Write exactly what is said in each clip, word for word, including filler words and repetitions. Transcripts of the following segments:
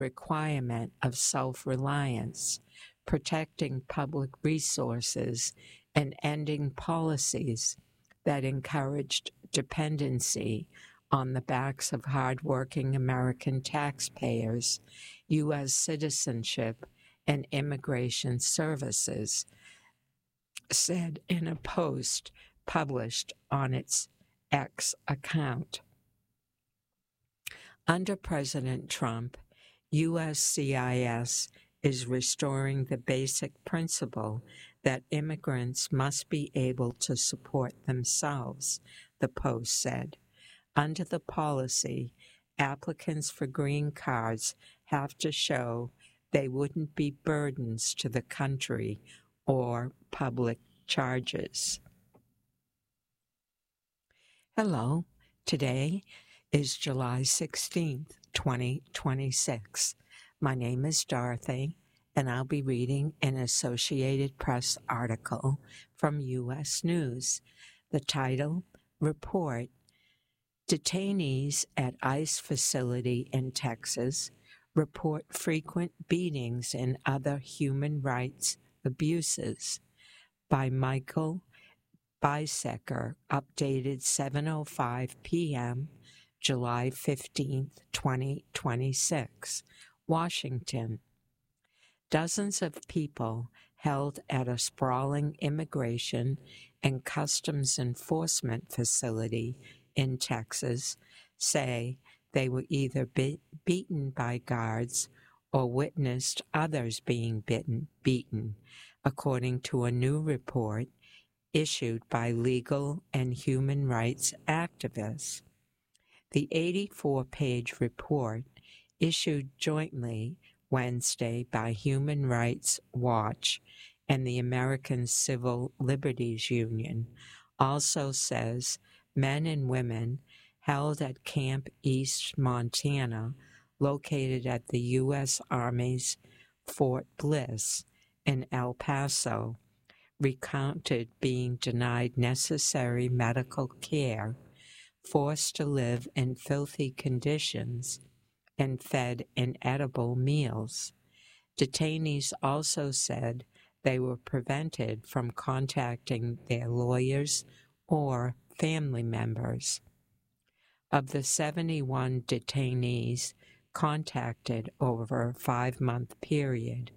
requirement of self-reliance, protecting public resources, and ending policies that encouraged dependency on the backs of hardworking American taxpayers, U S citizenship, and immigration services, said in a post published on its X account. Under President Trump, U S C I S is restoring the basic principle that immigrants must be able to support themselves, the Post said. Under the policy, applicants for green cards have to show they wouldn't be burdens to the country or public charges. Hello, today is July sixteenth, twenty twenty-six. My name is Dorothy, and I'll be reading an Associated Press article from U S News. The title, Report, Detainees at ICE Facility in Texas report frequent beatings and other human rights abuses, by Michael Bisecker, updated seven oh five p.m., July fifteenth, twenty twenty-six, Washington. Dozens of people held at a sprawling immigration and customs enforcement facility in Texas say they were either be- beaten by guards or witnessed others being bitten, beaten, according to a new report issued by legal and human rights activists. The eighty-four page report, issued jointly Wednesday by Human Rights Watch and the American Civil Liberties Union, also says men and women held at Camp East, Montana, located at the U S Army's Fort Bliss in El Paso, recounted being denied necessary medical care, forced to live in filthy conditions, and fed inedible meals. Detainees also said they were prevented from contacting their lawyers or family members. Of the seventy-one detainees contacted over a five-month period,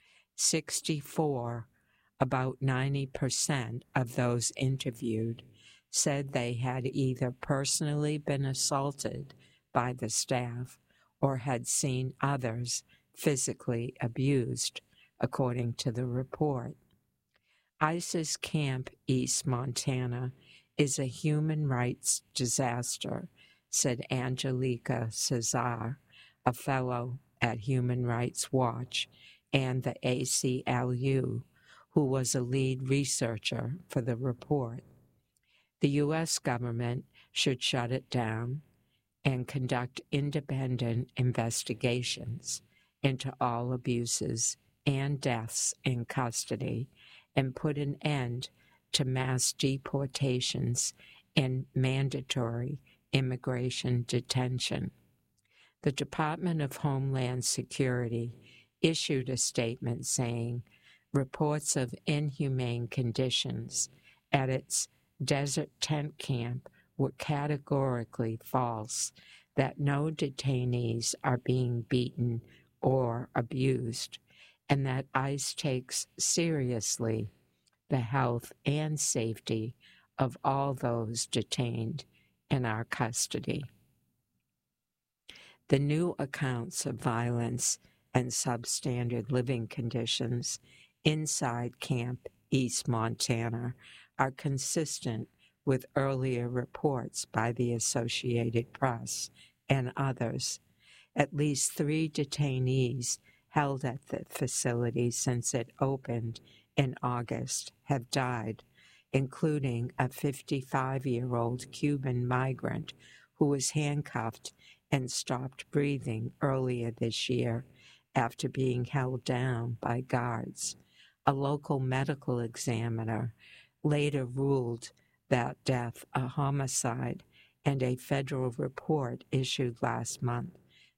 sixty-four, about ninety percent of those interviewed, said they had either personally been assaulted by the staff or had seen others physically abused, according to the report. ICE's Camp East Montana is a human rights disaster, said Angelica Cesar, a fellow at Human Rights Watch and the A C L U, who was a lead researcher for the report. The U S government should shut it down and conduct independent investigations into all abuses and deaths in custody and put an end to mass deportations and mandatory immigration detention. The Department of Homeland Security issued a statement saying reports of inhumane conditions at its desert tent camp were categorically false, that no detainees are being beaten or abused, and that ICE takes seriously the health and safety of all those detained in our custody. The new accounts of violence and substandard living conditions inside Camp East Montana are consistent with earlier reports by the Associated Press and others. At least three detainees held at the facility since it opened in August have died, including a fifty-five-year-old Cuban migrant who was handcuffed and stopped breathing earlier this year after being held down by guards. A local medical examiner later ruled that death a homicide, and a federal report issued last month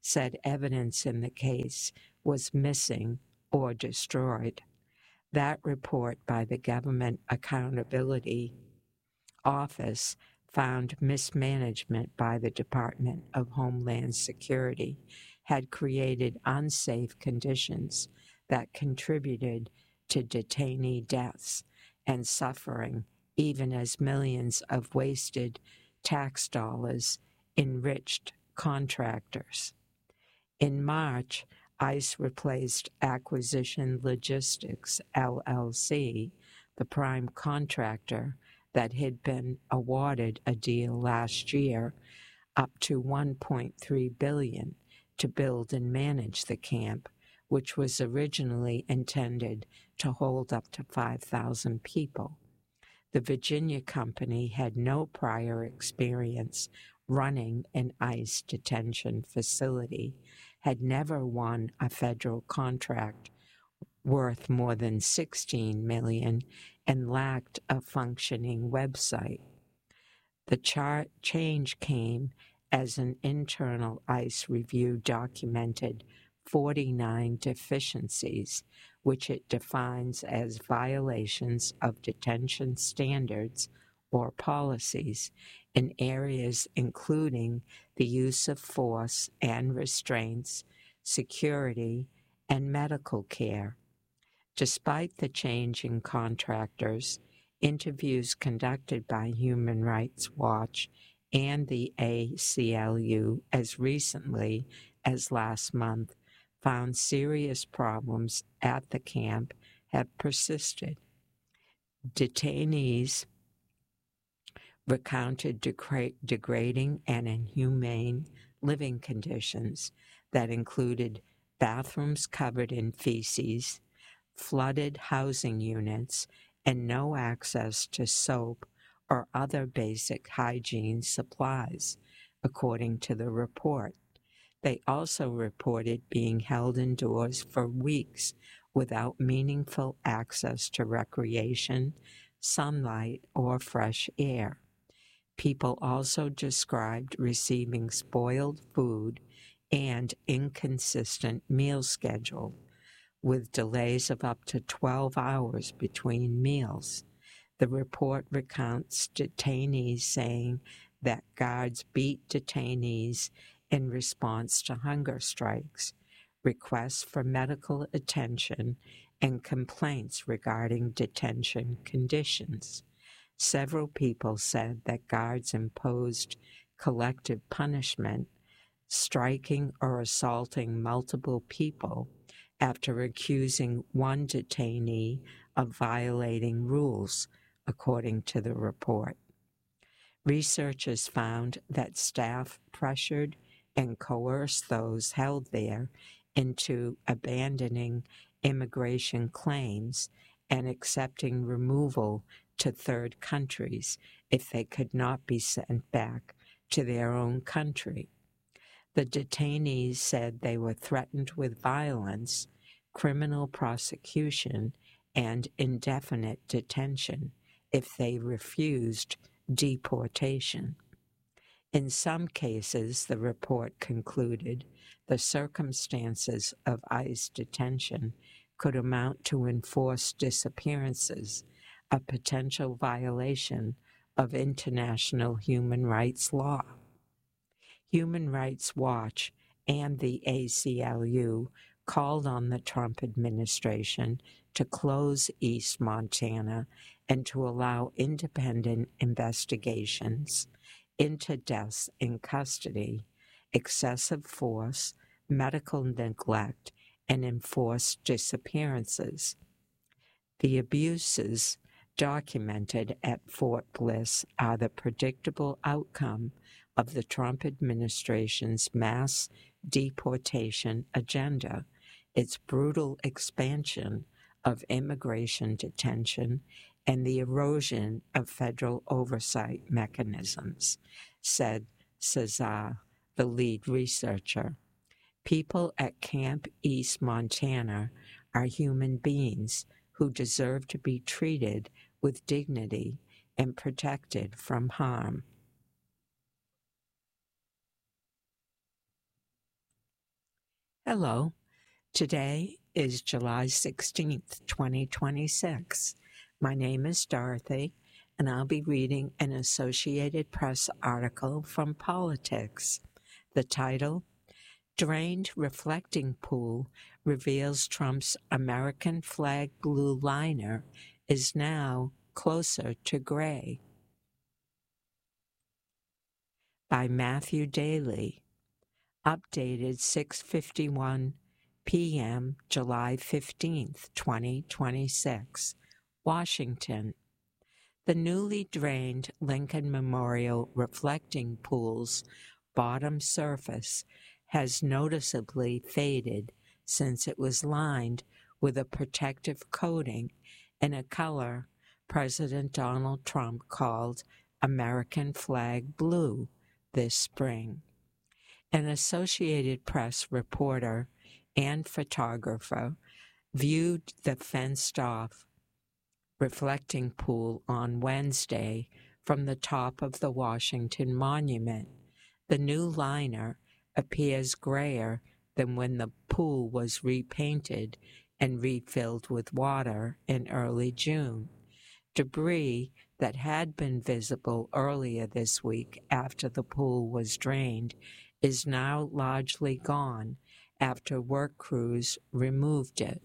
said evidence in the case was missing or destroyed. That report by the Government Accountability Office found mismanagement by the Department of Homeland Security had created unsafe conditions that contributed to detainee deaths and suffering, even as millions of wasted tax dollars enriched contractors. In March, ICE replaced Acquisition Logistics, L L C, the prime contractor that had been awarded a deal last year up to one point three billion dollars to build and manage the camp, which was originally intended to hold up to five thousand people. The Virginia company had no prior experience running an ICE detention facility, had never won a federal contract worth more than sixteen million dollars, and lacked a functioning website. The chart change came as an internal ICE review documented forty-nine deficiencies, which it defines as violations of detention standards or policies in areas including the use of force and restraints, security, and medical care. Despite the change in contractors, interviews conducted by Human Rights Watch and the A C L U as recently as last month found serious problems at the camp have persisted. Detainees recounted degra- degrading and inhumane living conditions that included bathrooms covered in feces, flooded housing units, and no access to soap or other basic hygiene supplies, according to the report. They also reported being held indoors for weeks without meaningful access to recreation, sunlight, or fresh air. People also described receiving spoiled food and inconsistent meal schedule, with delays of up to twelve hours between meals. The report recounts detainees saying that guards beat detainees in response to hunger strikes, requests for medical attention, and complaints regarding detention conditions. Several people said that guards imposed collective punishment, striking or assaulting multiple people after accusing one detainee of violating rules, according to the report. Researchers found that staff pressured and coerced those held there into abandoning immigration claims and accepting removal to third countries if they could not be sent back to their own country. The detainees said they were threatened with violence, criminal prosecution, and indefinite detention if they refused deportation. In some cases, the report concluded, the circumstances of ICE detention could amount to enforced disappearances, a potential violation of international human rights law. Human Rights Watch and the A C L U called on the Trump administration to close East Montana and to allow independent investigations into deaths in custody, excessive force, medical neglect, and enforced disappearances. The abuses documented at Fort Bliss are the predictable outcome of the Trump administration's mass deportation agenda, its brutal expansion of immigration detention, and the erosion of federal oversight mechanisms, said Cesar, the lead researcher. People at Camp East Montana are human beings who deserve to be treated with dignity and protected from harm. Hello. Today is July sixteenth, twenty twenty-six. My name is Dorothy, and I'll be reading an Associated Press article from Politics. The title, Drained Reflecting Pool Reveals Trump's American Flag Blue Liner is Now Closer to Gray, by Matthew Daly. Updated six fifty-one p.m. July fifteenth, twenty twenty-six, Washington. The newly drained Lincoln Memorial Reflecting Pool's bottom surface has noticeably faded since it was lined with a protective coating in a color President Donald Trump called American Flag Blue this spring. An Associated Press reporter and photographer viewed the fenced-off reflecting pool on Wednesday from the top of the Washington Monument. The new liner appears grayer than when the pool was repainted and refilled with water in early June. Debris that had been visible earlier this week after the pool was drained is now largely gone after work crews removed it.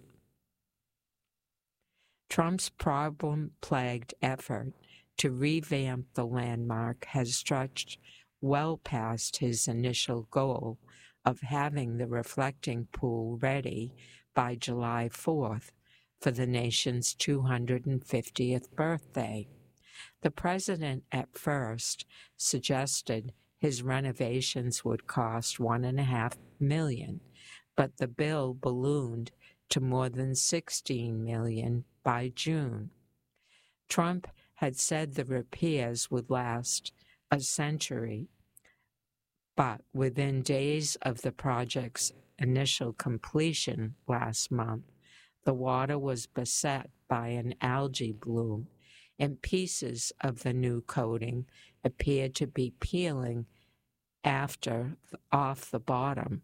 Trump's problem-plagued effort to revamp the landmark has stretched well past his initial goal of having the reflecting pool ready by July fourth for the nation's two hundred fiftieth birthday. The president at first suggested his renovations would cost one and a half million, but the bill ballooned to more than sixteen million by June. Trump had said the repairs would last a century, but within days of the project's initial completion last month, the water was beset by an algae bloom, and pieces of the new coating appeared to be peeling after off the bottom.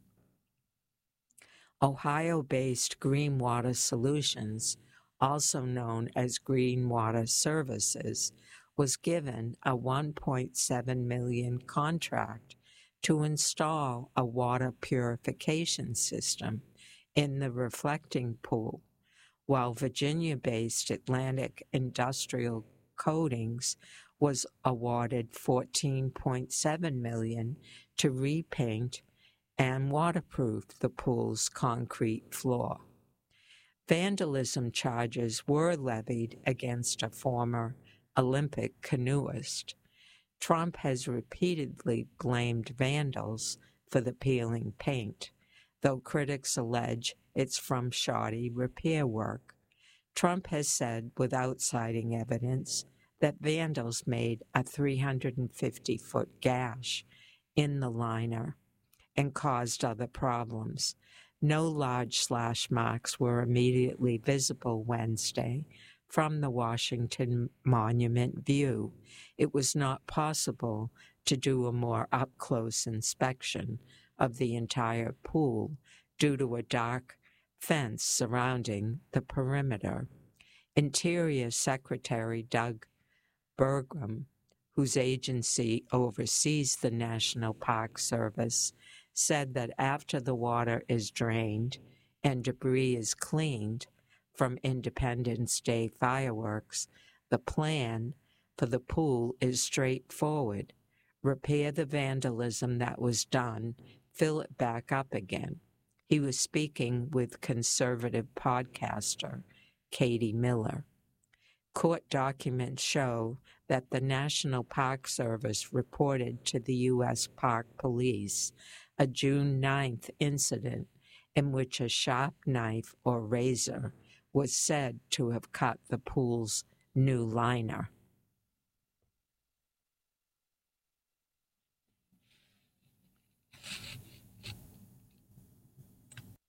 Ohio-based Green Water Solutions, also known as Green Water Services, was given a one point seven million dollars contract to install a water purification system in the reflecting pool, while Virginia-based Atlantic Industrial Coatings was awarded fourteen point seven million dollars to repaint and waterproof the pool's concrete floor. Vandalism charges were levied against a former Olympic canoeist. Trump has repeatedly blamed vandals for the peeling paint, though critics allege it's from shoddy repair work. Trump has said, without citing evidence, that vandals made a three hundred fifty foot gash in the liner and caused other problems. No large slash marks were immediately visible Wednesday from the Washington Monument view. It was not possible to do a more up-close inspection of the entire pool due to a dark fence surrounding the perimeter. Interior Secretary Doug Burgum, whose agency oversees the National Park Service, said that after the water is drained and debris is cleaned from Independence Day fireworks, the plan for the pool is straightforward. Repair the vandalism that was done, fill it back up again. He was speaking with conservative podcaster Katie Miller. Court documents show that the National Park Service reported to the U S Park Police a June ninth incident in which a sharp knife or razor was said to have cut the pool's new liner.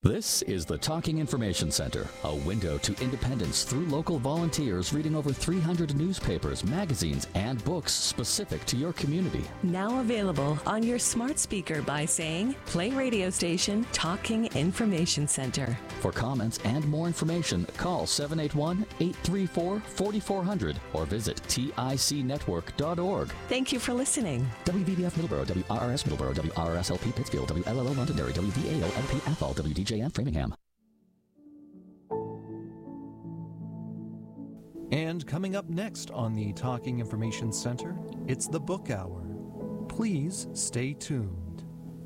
This is the Talking Information Center, a window to independence through local volunteers reading over three hundred newspapers, magazines, and books specific to your community. Now available on your smart speaker by saying, play radio station Talking Information Center. For comments and more information, call seven eight one, eight three four, four four zero zero or visit T I C network dot org. Thank you for listening. W V B F Middleborough, W R R S Middleborough, W R R S L P Pittsfield, W L L O Londonderry, W V A O L P Athol, W D J M Framingham. And coming up next on the Talking Information Center, it's the Book Hour. Please stay tuned.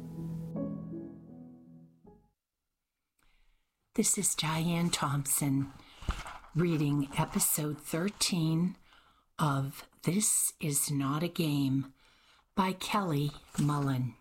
This is Diane Thompson reading episode thirteen of This Is Not a Game by Kelly Mullen.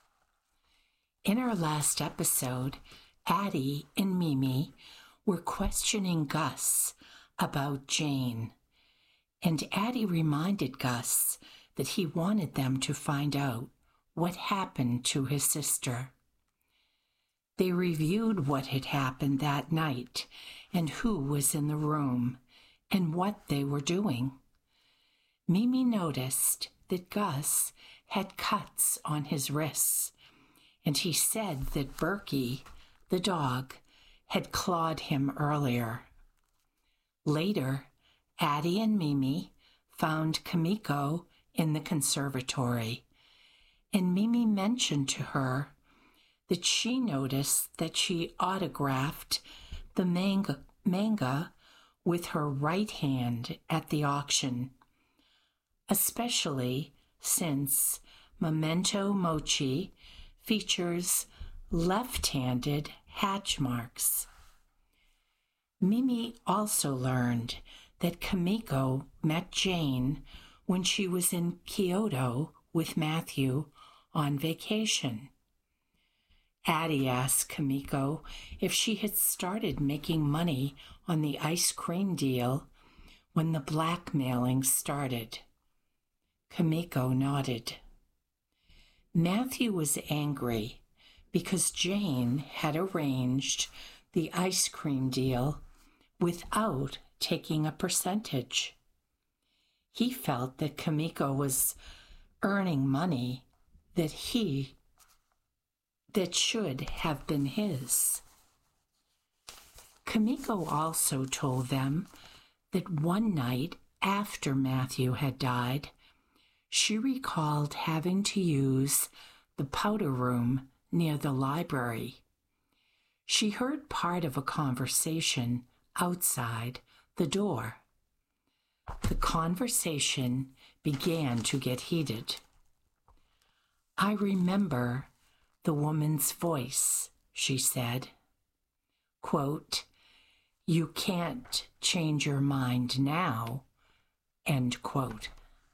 In our last episode, Addie and Mimi were questioning Gus about Jane, and Addie reminded Gus that he wanted them to find out what happened to his sister. They reviewed what had happened that night and who was in the room and what they were doing. Mimi noticed that Gus had cuts on his wrists, and he said that Berkey, the dog, had clawed him earlier. Later, Addie and Mimi found Kimiko in the conservatory, and Mimi mentioned to her that she noticed that she autographed the manga, manga with her right hand at the auction, especially since Memento Mochi features left-handed hatch marks. Mimi also learned that Kimiko met Jane when she was in Kyoto with Matthew on vacation. Addie asked Kimiko if she had started making money on the ice cream deal when the blackmailing started. Kimiko nodded. Matthew was angry because Jane had arranged the ice cream deal without taking a percentage. He felt that Kimiko was earning money that he that should have been his. Kimiko also told them that one night after Matthew had died, she recalled having to use the powder room near the library. She heard part of a conversation outside the door. The conversation began to get heated. I remember the woman's voice, she said. Quote, "You can't change your mind now," end quote.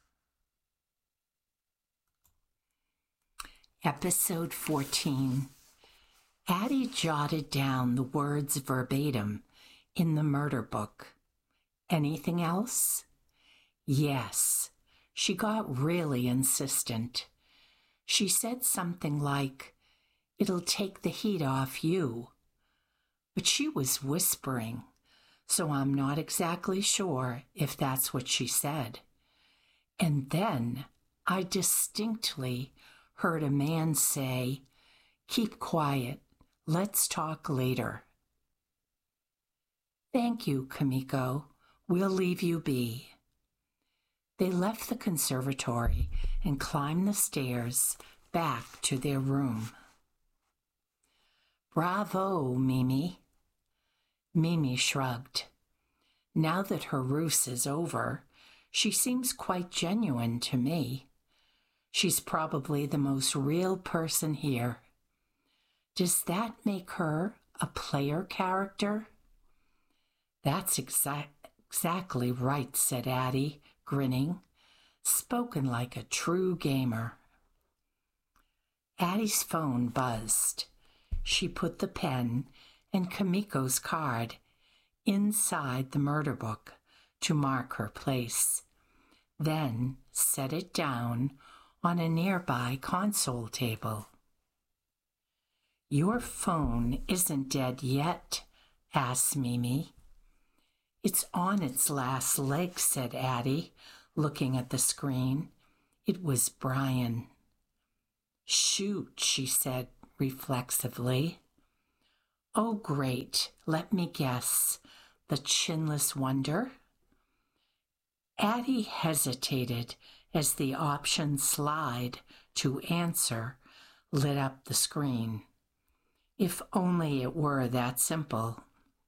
Episode fourteen. Addie jotted down the words verbatim in the murder book. Anything else? Yes. She got really insistent. She said something like, "It'll take the heat off you." But she was whispering, so I'm not exactly sure if that's what she said. And then I distinctly heard a man say, "Keep quiet. Let's talk later." Thank you, Kimiko. We'll leave you be. They left the conservatory and climbed the stairs back to their room. Bravo, Mimi. Mimi shrugged. Now that her ruse is over, she seems quite genuine to me. She's probably the most real person here. Does that make her a player character? That's exact, exactly right, said Addie, grinning. Spoken like a true gamer. Addie's phone buzzed. She put the pen and Kimiko's card inside the murder book to mark her place, then set it down on a nearby console table. "Your phone isn't dead yet?" asked Mimi. "It's on its last leg," said Addie, looking at the screen. It was Brian. "Shoot," she said reflexively. "Oh, great. Let me guess. The Chinless Wonder?" Addie hesitated as the option slide to answer lit up the screen. If only it were that simple.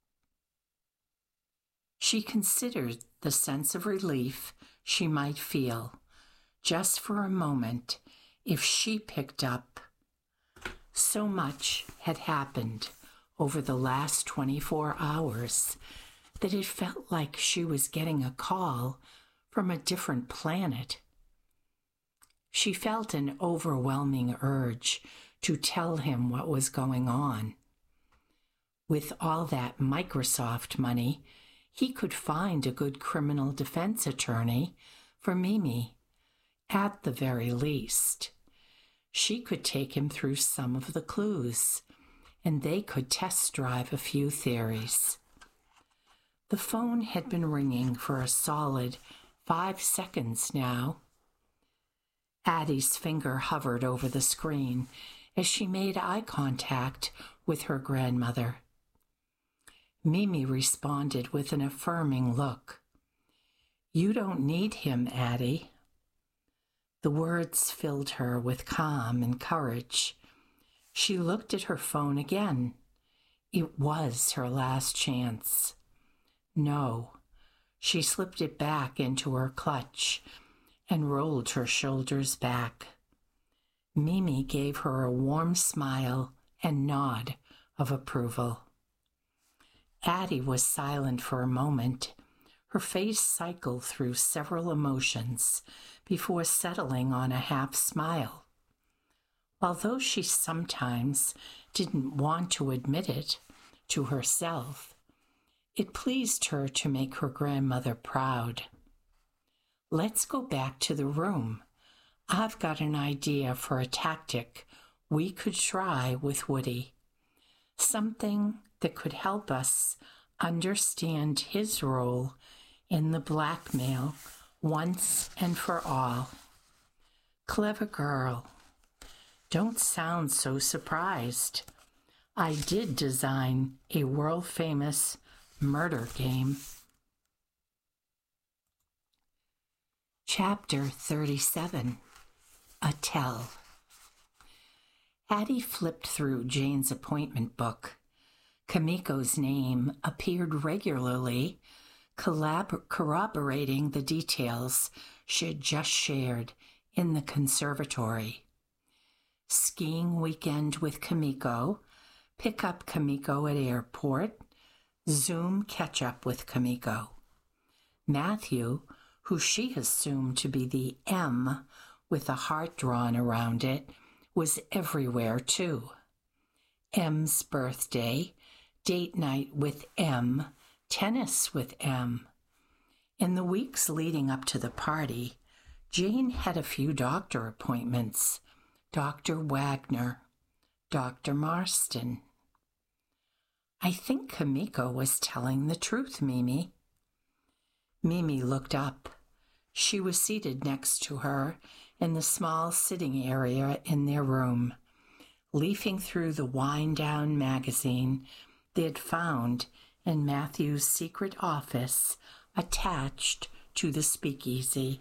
She considered the sense of relief she might feel, just for a moment, if she picked up. So much had happened over the last twenty-four hours that it felt like she was getting a call from a different planet. She felt an overwhelming urge to tell him what was going on. With all that Microsoft money, he could find a good criminal defense attorney for Mimi, at the very least. She could take him through some of the clues, and they could test drive a few theories. The phone had been ringing for a solid five seconds now. Addie's finger hovered over the screen as she made eye contact with her grandmother. Mimi responded with an affirming look. "You don't need him, Addie." The words filled her with calm and courage. She looked at her phone again. It was her last chance. No. She slipped it back into her clutch and rolled her shoulders back. Mimi gave her a warm smile and nod of approval. Addie was silent for a moment. Her face cycled through several emotions before settling on a half smile. Although she sometimes didn't want to admit it to herself, it pleased her to make her grandmother proud. "Let's go back to the room. I've got an idea for a tactic we could try with Woody. Something that could help us understand his role in the blackmail once and for all." "Clever girl. Don't sound so surprised. I did design a world-famous murder game." Chapter thirty-seven. A Tell. Addie flipped through Jane's appointment book. Kamiko's name appeared regularly, collab- corroborating the details she had just shared in the conservatory. Skiing weekend with Kamiko, pick up Kamiko at airport, Zoom catch up with Kamiko. Matthew, who she assumed to be the M with a heart drawn around it, was everywhere too. M's birthday, date night with M, tennis with M. In the weeks leading up to the party, Jane had a few doctor appointments. Doctor Wagner, Doctor Marston. "I think Kamiko was telling the truth, Mimi." Mimi looked up. She was seated next to her in the small sitting area in their room, leafing through the wind-down magazine they had found in Matthew's secret office attached to the speakeasy.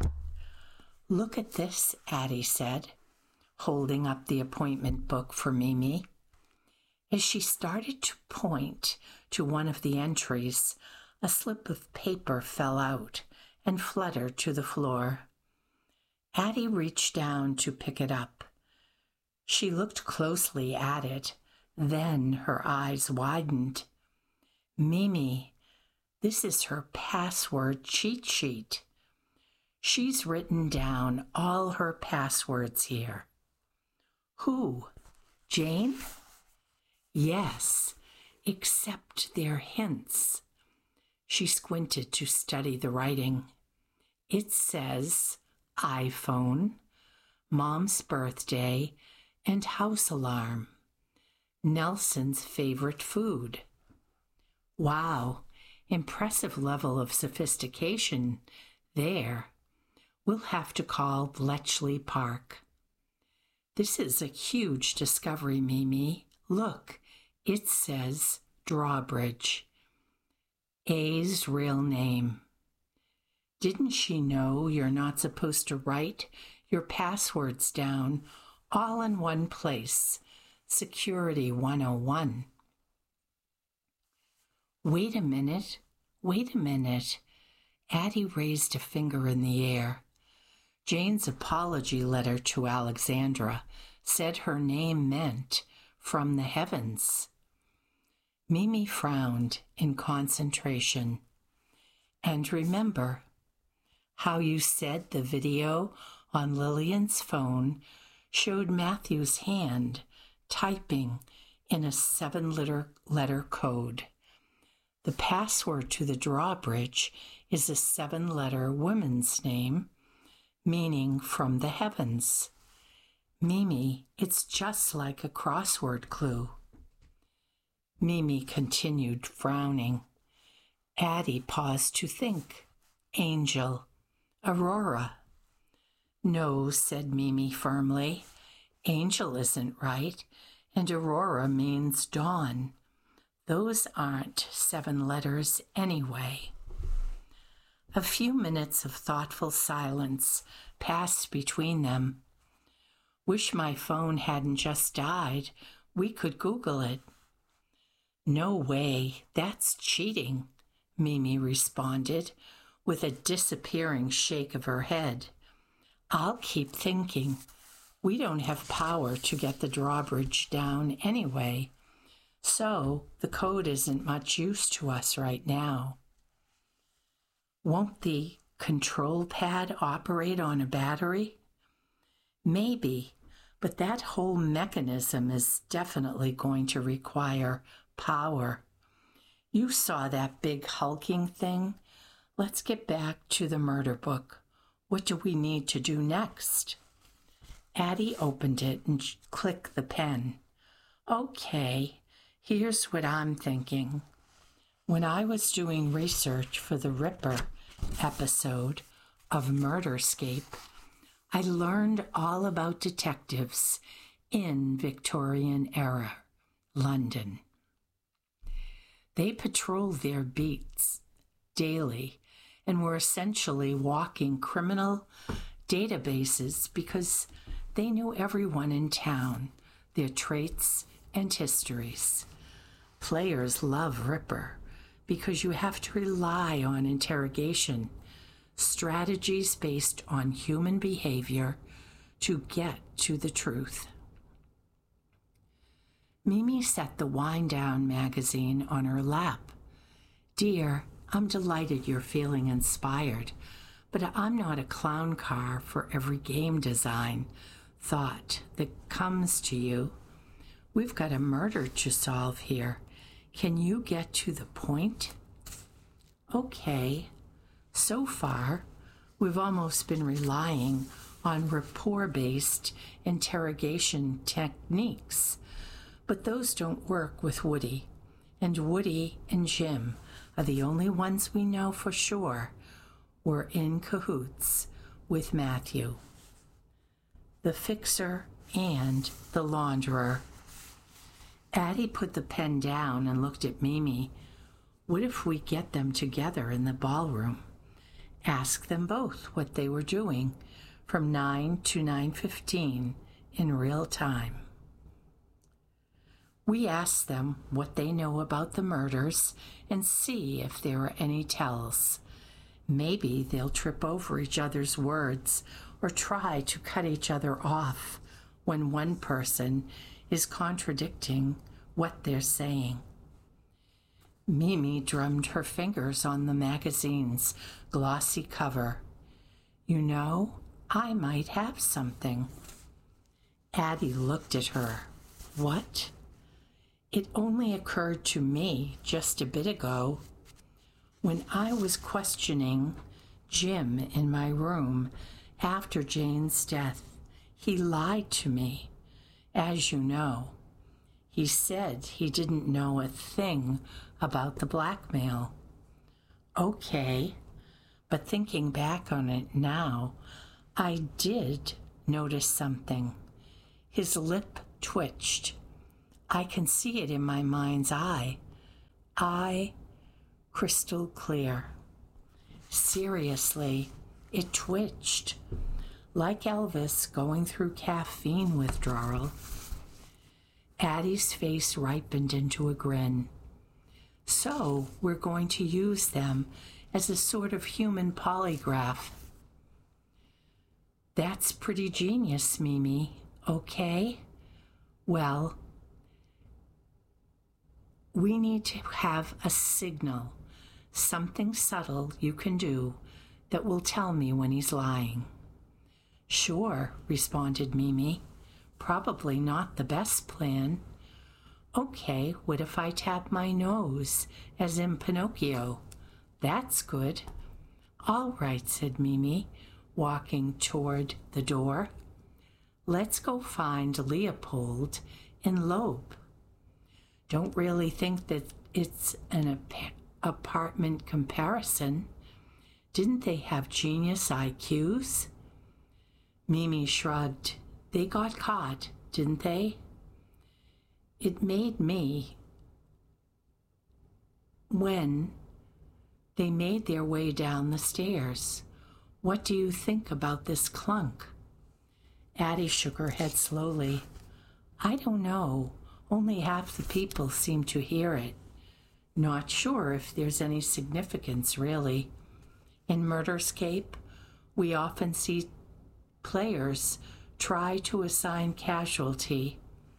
"Look at this," Addie said, holding up the appointment book for Mimi. As she started to point to one of the entries, a slip of paper fell out and fluttered to the floor. Addie reached down to pick it up. She looked closely at it, then her eyes widened. "Mimi, this is her password cheat sheet. She's written down all her passwords here." "Who? Jane?" "Yes, except they're hints." She squinted to study the writing. It says iPhone, Mom's birthday, and house alarm. Nelson's favorite food. Wow, impressive level of sophistication there. We'll have to call Bletchley Park. This is a huge discovery, Mimi. Look, it says Drawbridge. A's real name. Didn't she know you're not supposed to write your passwords down all in one place? Security one oh one. Wait a minute, wait a minute. Addie raised a finger in the air. Jane's apology letter to Alexandra said her name meant from the heavens. Mimi frowned in concentration. And remember how you said the video on Lillian's phone showed Matthew's hand typing in a seven-letter letter code. The password to the drawbridge is a seven-letter woman's name, meaning from the heavens. Mimi, it's just like a crossword clue. Mimi continued frowning. Addie paused to think. Angel. Aurora. No, said Mimi firmly. Angel isn't right, and Aurora means dawn. Those aren't seven letters anyway. A few minutes of thoughtful silence passed between them. Wish my phone hadn't just died. We could Google it. No way, that's cheating, Mimi responded with a disappearing shake of her head. I'll keep thinking. We don't have power to get the drawbridge down anyway, so the code isn't much use to us right now. Won't the control pad operate on a battery? Maybe, but that whole mechanism is definitely going to require power. You saw that big hulking thing? Let's get back to the murder book. What do we need to do next? Addie opened it and clicked the pen. Okay, here's what I'm thinking. When I was doing research for the Ripper episode of Murderscape, I learned all about detectives in Victorian era London. They patrolled their beats daily and were essentially walking criminal databases because they knew everyone in town, their traits and histories. Players love Ripper because you have to rely on interrogation, strategies based on human behavior to get to the truth. Mimi set the Wind Down magazine on her lap. Dear, I'm delighted you're feeling inspired, but I'm not a clown car for every game design thought that comes to you. We've got a murder to solve here. Can you get to the point? Okay. So far, we've almost been relying on rapport-based interrogation techniques, but those don't work with Woody, and Woody and Jim are the only ones we know for sure were in cahoots with Matthew, the fixer and the launderer. Addie put the pen down and looked at Mimi. What if we get them together in the ballroom? Ask them both what they were doing from nine to nine fifteen in real time. We asked them what they know about the murders and see if there are any tells. Maybe they'll trip over each other's words or try to cut each other off when one person is contradicting what they're saying. Mimi drummed her fingers on the magazine's glossy cover. You know, I might have something. Addie looked at her. What? It only occurred to me just a bit ago. When I was questioning Jim in my room after Jane's death, he lied to me, as you know. He said he didn't know a thing about the blackmail. Okay, but thinking back on it now, I did notice something. His lip twitched. I can see it in my mind's eye. Eye crystal clear. Seriously, it twitched. Like Elvis going through caffeine withdrawal. Addie's face ripened into a grin. So we're going to use them as a sort of human polygraph. That's pretty genius, Mimi, okay? Well, we need to have a signal, something subtle you can do that will tell me when he's lying. Sure, responded Mimi. Probably not the best plan. Okay, what if I tap my nose, as in Pinocchio? That's good. All right, said Mimi, walking toward the door. Let's go find Leopold and Loeb. Don't really think that it's an ap- apartment comparison. Didn't they have genius I Qs? Mimi shrugged. They got caught, didn't they? It made me. When they made their way down the stairs. What do you think about this clunk? Addie shook her head slowly. I don't know. Only half the people seem to hear it. Not sure if there's any significance, really. In Murderscape, we often see players try to assign casualty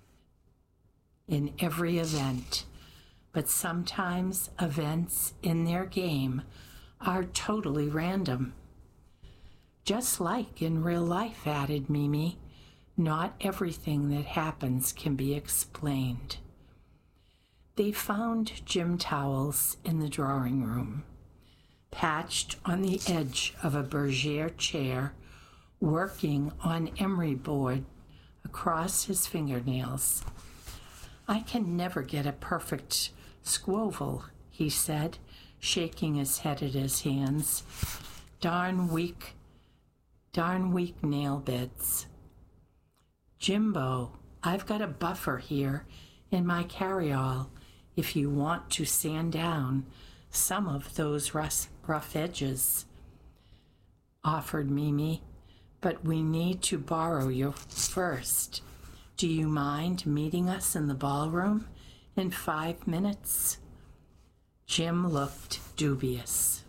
in every event, but sometimes events in their game are totally random. Just like in real life, added Mimi, not everything that happens can be explained. They found gym towels in the drawing room, patched on the edge of a bergère chair, working on emery board across his fingernails. I can never get a perfect squoval, he said, shaking his head at his hands. Darn weak, darn weak nail beds. Jimbo, I've got a buffer here in my carryall if you want to sand down some of those rough, rough edges, offered Mimi. But we need to borrow you first. Do you mind meeting us in the ballroom in five minutes? Jim looked dubious.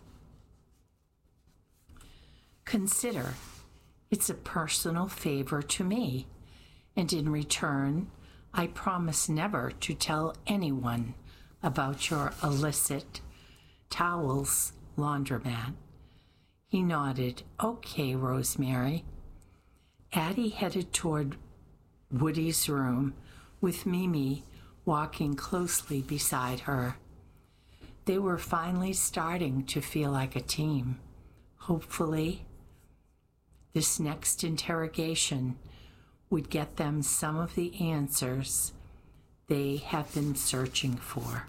Consider, it's a personal favor to me, and in return, I promise never to tell anyone about your illicit towels laundromat. He nodded. Okay, Rosemary. Addie headed toward Woody's room, with Mimi walking closely beside her. They were finally starting to feel like a team. Hopefully, this next interrogation would get them some of the answers they have been searching for.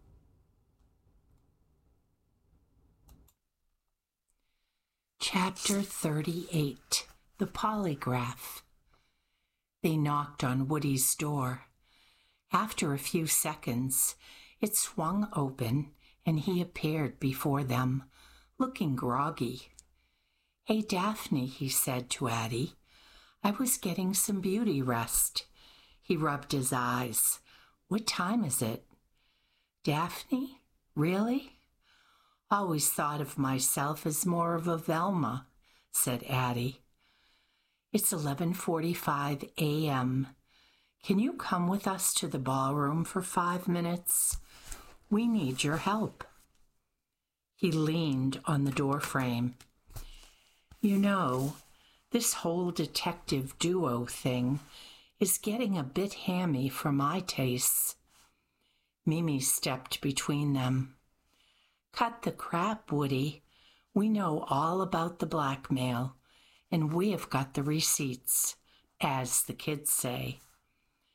Chapter thirty-eight, The Polygraph. They knocked on Woody's door. After a few seconds, it swung open and he appeared before them, looking groggy. Hey, Daphne, he said to Addie. I was getting some beauty rest. He rubbed his eyes. What time is it? Daphne? Really? Always thought of myself as more of a Velma, said Addie. It's eleven forty-five a.m. Can you come with us to the ballroom for five minutes? We need your help. He leaned on the doorframe. You know, this whole detective duo thing is getting a bit hammy for my tastes. Mimi stepped between them. Cut the crap, Woody. We know all about the blackmail, and we have got the receipts, as the kids say.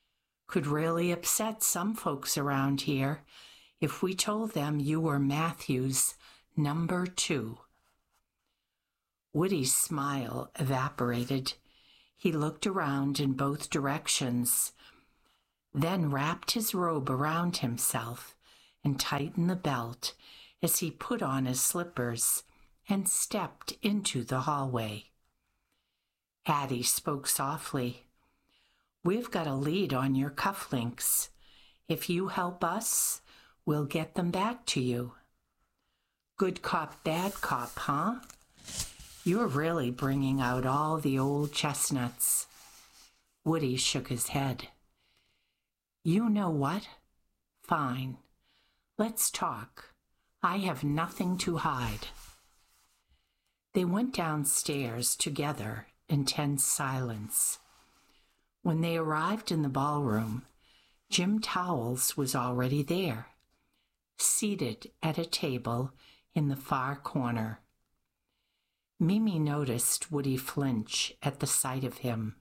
Could really upset some folks around here if we told them you were Matthew's number two. Woody's smile evaporated. He looked around in both directions, then wrapped his robe around himself and tightened the belt as he put on his slippers and stepped into the hallway. Addie spoke softly. "We've got a lead on your cufflinks. If you help us, we'll get them back to you." Good cop, bad cop, huh? You're really bringing out all the old chestnuts. Woody shook his head. You know what? Fine. Let's talk. I have nothing to hide. They went downstairs together in tense silence. When they arrived in the ballroom, Jim Towles was already there, seated at a table in the far corner. Mimi noticed Woody flinch at the sight of him.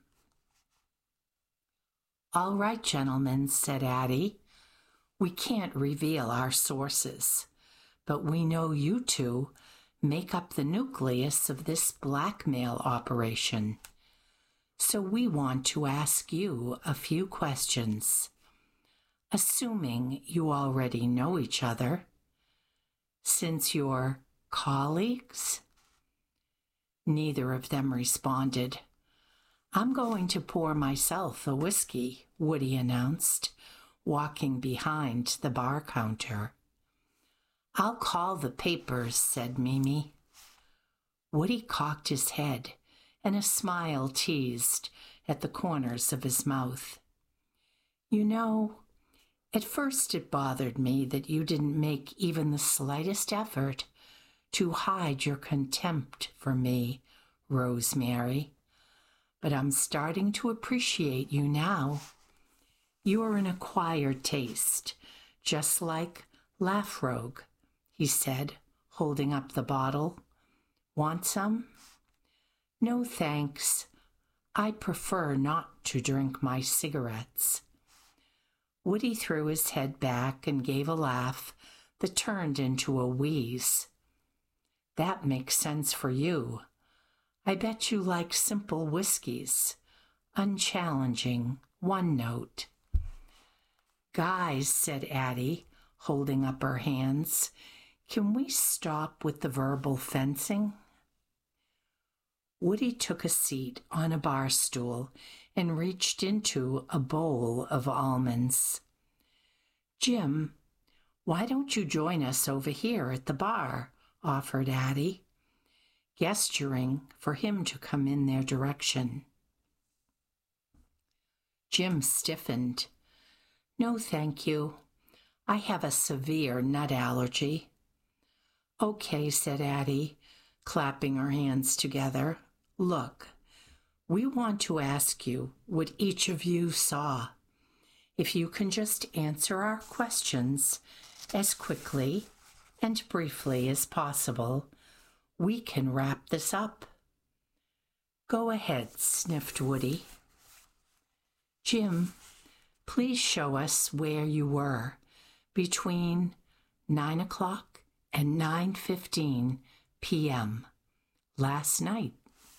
"All right, gentlemen," said Addie. "We can't reveal our sources, but we know you two make up the nucleus of this blackmail operation. So we want to ask you a few questions, assuming you already know each other. Since you're colleagues?" Neither of them responded. "I'm going to pour myself a whiskey," Woody announced, walking behind the bar counter. "I'll call the papers," said Mimi. Woody cocked his head, and a smile teased at the corners of his mouth. "You know, at first it bothered me that you didn't make even the slightest effort to hide your contempt for me, Rosemary. But I'm starting to appreciate you now. You're an acquired taste, just like Laphroaig," he said, holding up the bottle. "Want some?" "No, thanks. I prefer not to drink my cigarettes." Woody threw his head back and gave a laugh that turned into a wheeze. "That makes sense for you. I bet you like simple whiskeys, unchallenging, one note." "Guys," said Addie, holding up her hands, "can we stop with the verbal fencing?" Woody took a seat on a bar stool and reached into a bowl of almonds. "Jim, why don't you join us over here at the bar?" offered Addie, gesturing for him to come in their direction. Jim stiffened. "No, thank you. I have a severe nut allergy." "Okay," said Addie, clapping her hands together. "Look, we want to ask you what each of you saw. If you can just answer our questions as quickly and briefly as possible, we can wrap this up." "Go ahead," sniffed Woody. "Jim, please show us where you were between nine o'clock and nine fifteen p.m. last night."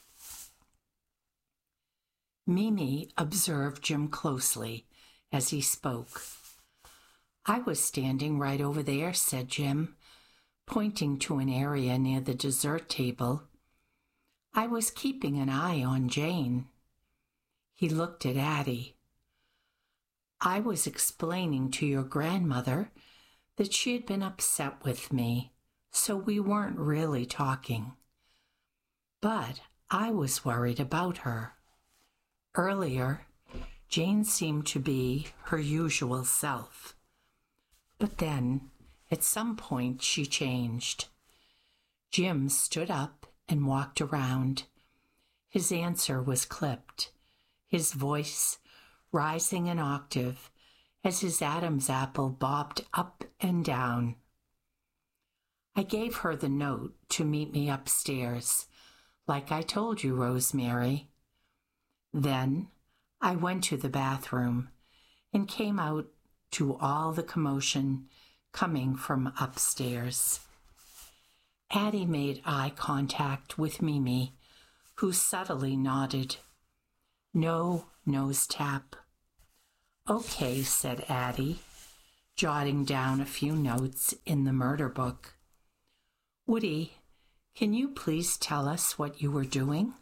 Mimi observed Jim closely as he spoke. "I was standing right over there," said Jim, pointing to an area near the dessert table. "I was keeping an eye on Jane." He looked at Addie. "I was explaining to your grandmother that she had been upset with me, so we weren't really talking. But I was worried about her. Earlier, Jane seemed to be her usual self. But then, at some point, she changed." Jim stood up and walked around. His answer was clipped, his voice rising an octave as his Adam's apple bobbed up and down. "I gave her the note to meet me upstairs, like I told you, Rosemary. Then I went to the bathroom and came out to all the commotion coming from upstairs. Addie made eye contact with Mimi, who subtly nodded. No nose tap. Okay, said Addie, jotting down a few notes in the murder book. Woody, can you please tell us what you were doing?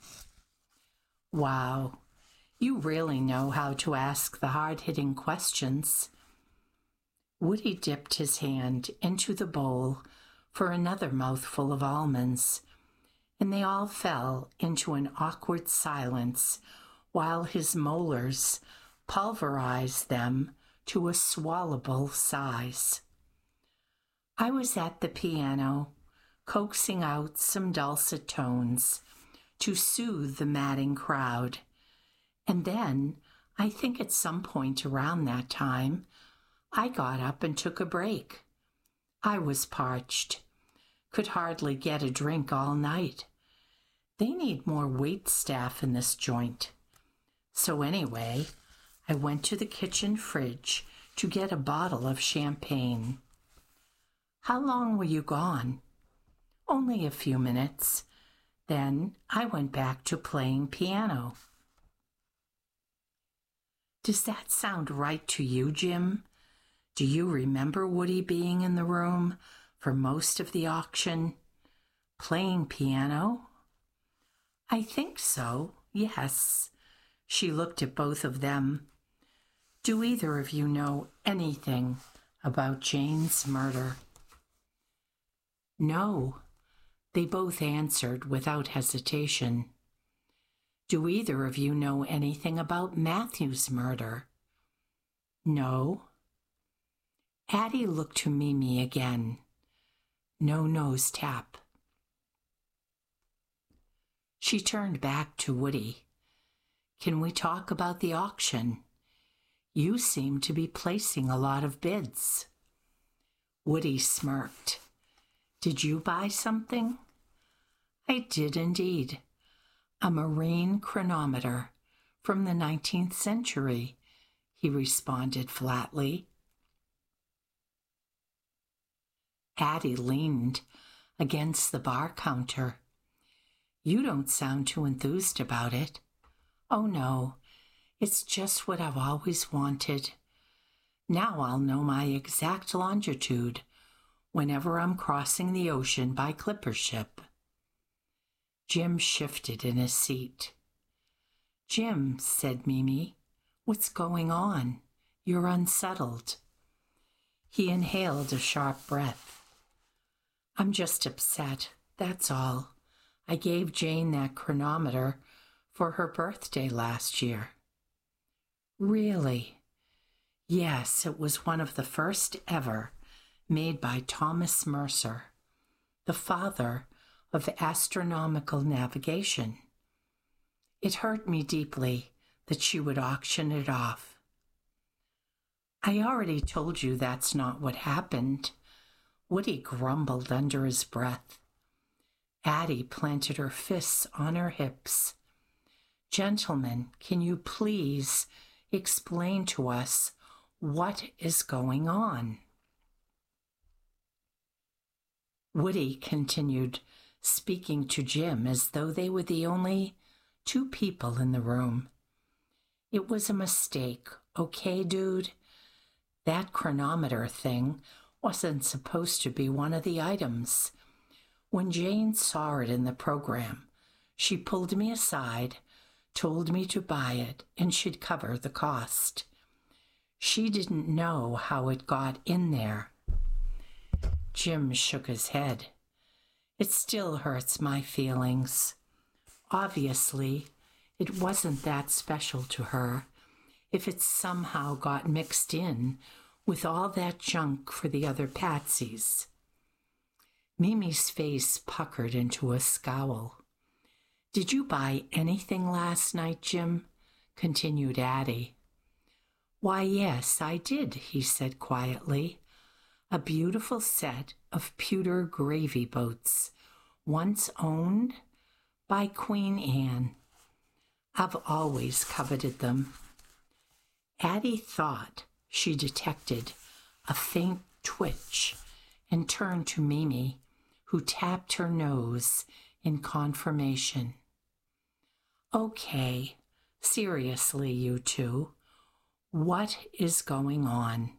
Wow, you really know how to ask the hard-hitting questions. Woody dipped his hand into the bowl for another mouthful of almonds, and they all fell into an awkward silence while his molars pulverized them to a swallowable size. I was at the piano, coaxing out some dulcet tones to soothe the madding crowd, and then, I think at some point around that time, I got up and took a break. I was parched, could hardly get a drink all night. They need more wait staff in this joint. So anyway, I went to the kitchen fridge to get a bottle of champagne. How long were you gone? Only a few minutes. Then I went back to playing piano. Does that sound right to you, Jim? Do you remember Woody being in the room for most of the auction, playing piano? I think so, yes. She looked at both of them. Do either of you know anything about Jane's murder? No, they both answered without hesitation. Do either of you know anything about Matthew's murder? No. Addie looked to Mimi again. No nose tap. She turned back to Woody. Can we talk about the auction? You seem to be placing a lot of bids. Woody smirked. Did you buy something? I did indeed. A marine chronometer from the nineteenth century, he responded flatly. Addie leaned against the bar counter. You don't sound too enthused about it. Oh, no, it's just what I've always wanted. Now I'll know my exact longitude whenever I'm crossing the ocean by clipper ship. Jim shifted in his seat. Jim, said Mimi, what's going on? You're unsettled. He inhaled a sharp breath. I'm just upset, that's all. I gave Jane that chronometer for her birthday last year. Really? Yes, it was one of the first ever made by Thomas Mercer, the father of astronomical navigation. It hurt me deeply that she would auction it off. I already told you that's not what happened. Woody grumbled under his breath. Addie planted her fists on her hips. Gentlemen, can you please explain to us what is going on? Woody continued, speaking to Jim as though they were the only two people in the room. It was a mistake, okay, dude? That chronometer thing wasn't supposed to be one of the items. When Jane saw it in the program, she pulled me aside, told me to buy it, and she'd cover the cost. She didn't know how it got in there. Jim shook his head. It still hurts my feelings. Obviously, it wasn't that special to her if it somehow got mixed in with all that junk for the other patsies. Mimi's face puckered into a scowl. Did you buy anything last night, Jim? Continued Addie. Why, yes, I did, he said quietly. A beautiful set of pewter gravy boats, once owned by Queen Anne. I've always coveted them. Addie thought she detected a faint twitch and turned to Mimi, who tapped her nose in confirmation. Okay, seriously, you two, what is going on?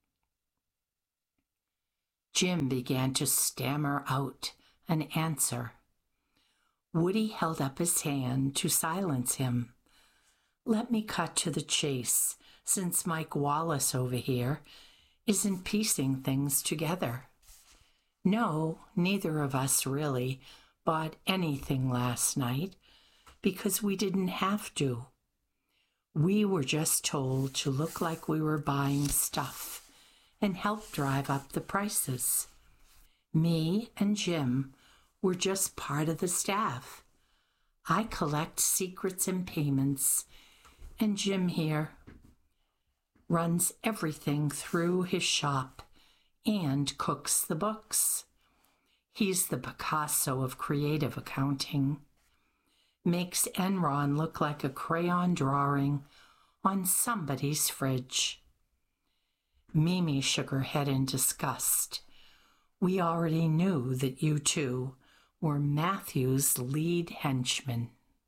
Jim began to stammer out an answer. Woody held up his hand to silence him. Let me cut to the chase, since Mike Wallace over here isn't piecing things together. No, neither of us really bought anything last night because we didn't have to. We were just told to look like we were buying stuff and help drive up the prices. Me and Jim were just part of the staff. I collect secrets and payments, and Jim here runs everything through his shop and cooks the books. He's the Picasso of creative accounting. Makes Enron look like a crayon drawing on somebody's fridge. Mimi shook her head in disgust. We already knew that you two were Matthew's lead henchmen.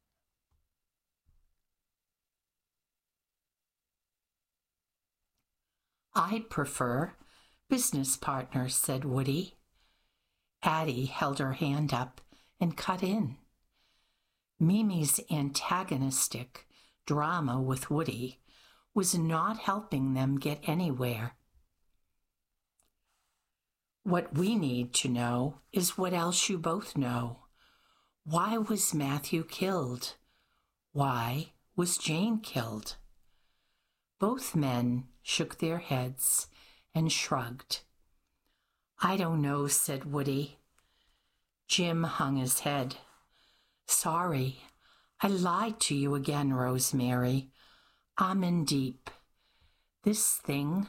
I prefer business partners, said Woody. Addie held her hand up and cut in. Mimi's antagonistic drama with Woody was not helping them get anywhere. What we need to know is what else you both know. Why was Matthew killed? Why was Jane killed? Both men shook their heads and shrugged. I don't know, said Woody. Jim hung his head. Sorry, I lied to you again, Rosemary. I'm in deep. This thing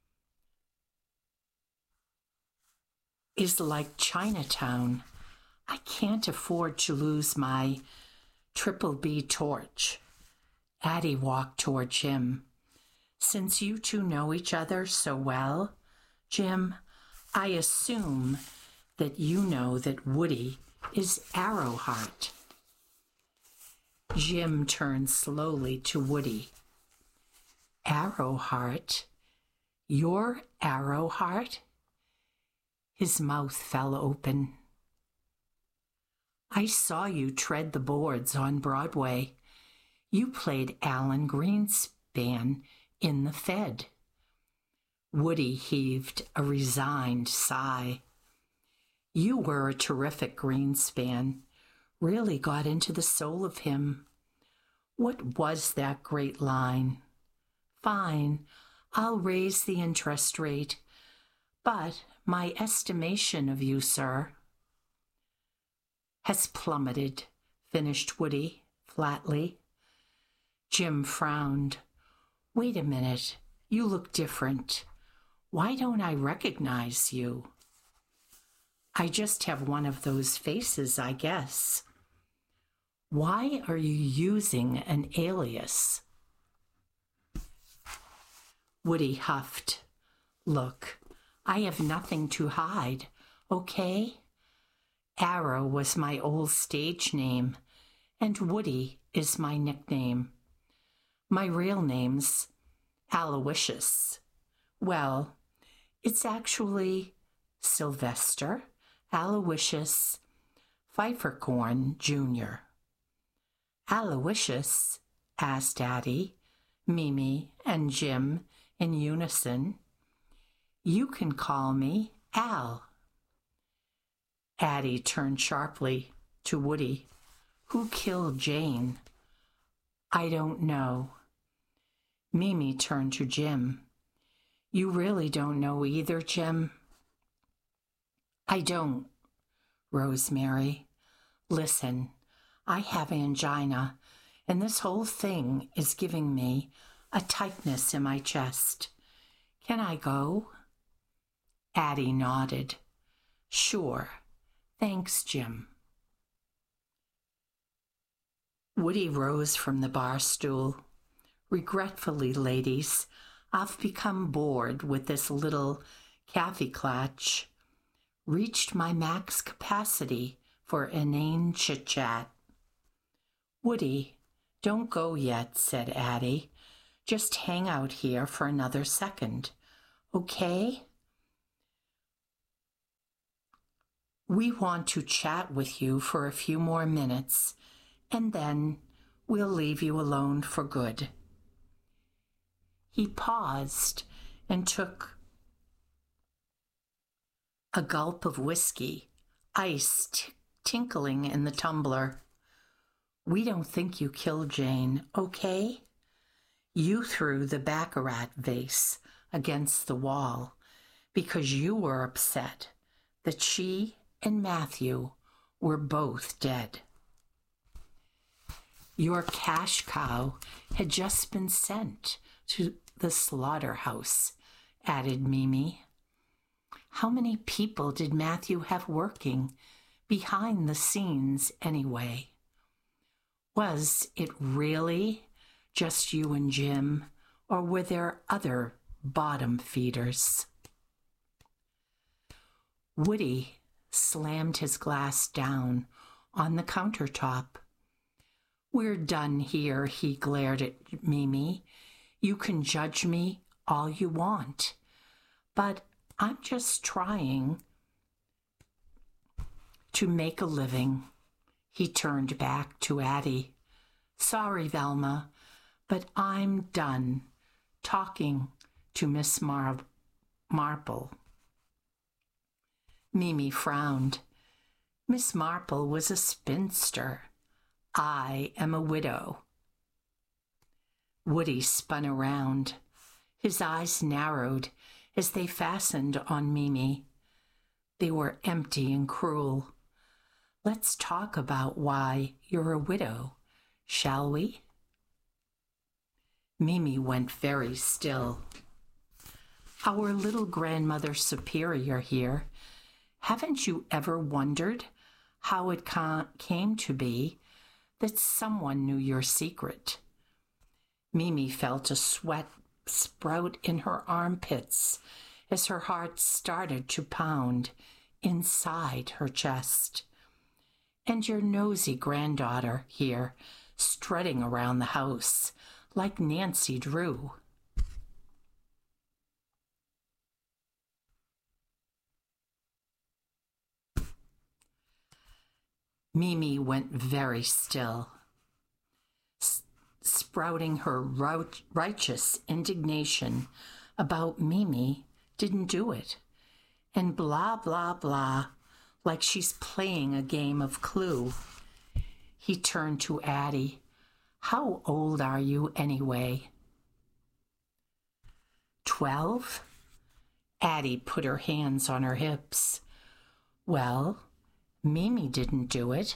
is like Chinatown. I can't afford to lose my triple B torch. Addie walked toward Jim. Since you two know each other so well, Jim, I assume that you know that Woody is Arrowheart. Jim turned slowly to Woody. Arrowheart? You're Arrowheart? His mouth fell open. I saw you tread the boards on Broadway. You played Alan Greenspan in The Fed. Woody heaved a resigned sigh. You were a terrific Greenspan. Really got into the soul of him. What was that great line? Fine, I'll raise the interest rate, but my estimation of you, sir, has plummeted, finished Woody flatly. Jim frowned. Wait a minute, you look different. Why don't I recognize you? I just have one of those faces, I guess. Why are you using an alias? Woody huffed. Look, I have nothing to hide, okay? Arrow was my old stage name, and Woody is my nickname. My real name's Aloysius. Well, it's actually Sylvester Aloysius Pfeifferkorn, Junior Aloysius, asked Addie, Mimi, and Jim in unison. You can call me Al. Addie turned sharply to Woody. Who killed Jane? I don't know. Mimi turned to Jim. You really don't know either, Jim? I don't, Rosemary. Listen, I have angina, and this whole thing is giving me a tightness in my chest. Can I go? Addie nodded. Sure. Thanks, Jim. Woody rose from the bar stool. Regretfully, ladies, I've become bored with this little caffee-clatch, reached my max capacity for inane chit-chat. Woody, don't go yet, said Addie. Just hang out here for another second, okay? We want to chat with you for a few more minutes, and then we'll leave you alone for good. He paused and took a gulp of whiskey, ice t- tinkling in the tumbler. We don't think you killed Jane, okay? You threw the baccarat vase against the wall because you were upset that she and Matthew were both dead. Your cash cow had just been sent to the slaughterhouse, added Mimi. How many people did Matthew have working behind the scenes anyway? Was it really just you and Jim, or were there other bottom feeders? Woody slammed his glass down on the countertop. We're done here, he glared at Mimi. You can judge me all you want, but I'm just trying to make a living. He turned back to Addie. Sorry, Velma, but I'm done talking to Miss Mar- Marple. Mimi frowned. Miss Marple was a spinster. I am a widow. Woody spun around. His eyes narrowed as they fastened on Mimi. They were empty and cruel. Let's talk about why you're a widow, shall we? Mimi went very still. Our little grandmother superior here, haven't you ever wondered how it ca- came to be that someone knew your secret? Mimi felt a sweat sprout in her armpits as her heart started to pound inside her chest. And your nosy granddaughter here, strutting around the house like Nancy Drew. Mimi went very still, s- sprouting her rout- righteous indignation about Mimi didn't do it, and blah, blah, blah, like she's playing a game of Clue. He turned to Addie. How old are you anyway? Twelve? Addie put her hands on her hips. Well, Mimi didn't do it.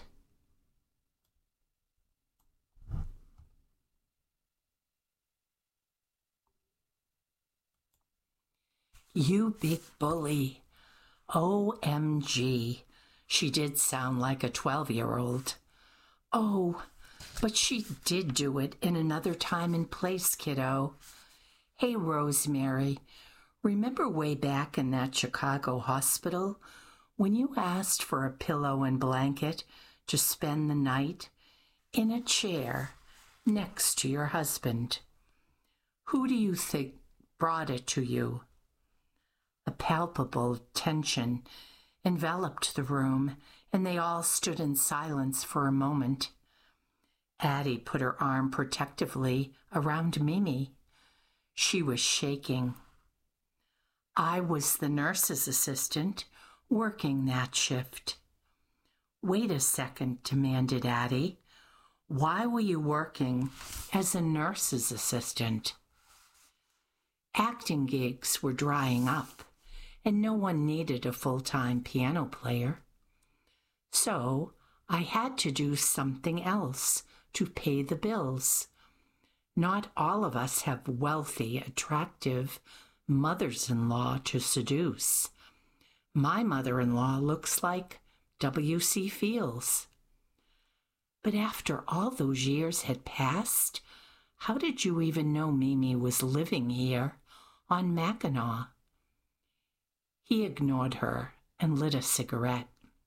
You big bully. O M G. She did sound like a twelve-year-old. Oh, but she did do it in another time and place, kiddo. Hey, Rosemary, remember way back in that Chicago hospital when you asked for a pillow and blanket to spend the night in a chair next to your husband? Who do you think brought it to you? A palpable tension enveloped the room, and they all stood in silence for a moment. Addie put her arm protectively around Mimi. She was shaking. I was the nurse's assistant working that shift. Wait a second, demanded Addie. Why were you working as a nurse's assistant? Acting gigs were drying up, and no one needed a full-time piano player. So I had to do something else to pay the bills. Not all of us have wealthy, attractive mothers-in-law to seduce. My mother-in-law looks like W C Fields. But after all those years had passed, How did you even know Mimi was living here on Mackinac?" He ignored her and lit a cigarette.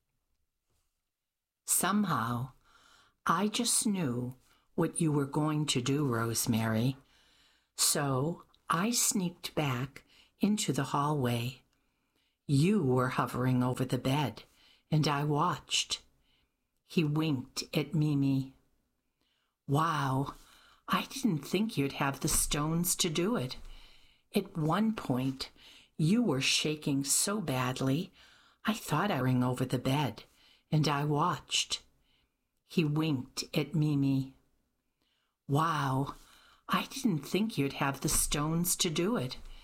"Somehow, I just knew what you were going to do, Rosemary. So I sneaked back into the hallway. You were hovering over the bed, and I watched." He winked at Mimi. "Wow, I didn't think you'd have the stones to do it. At one point, you were shaking so badly, I thought I ring over the bed, and I watched." He winked at Mimi. "Wow, I didn't think you'd have the stones to do it.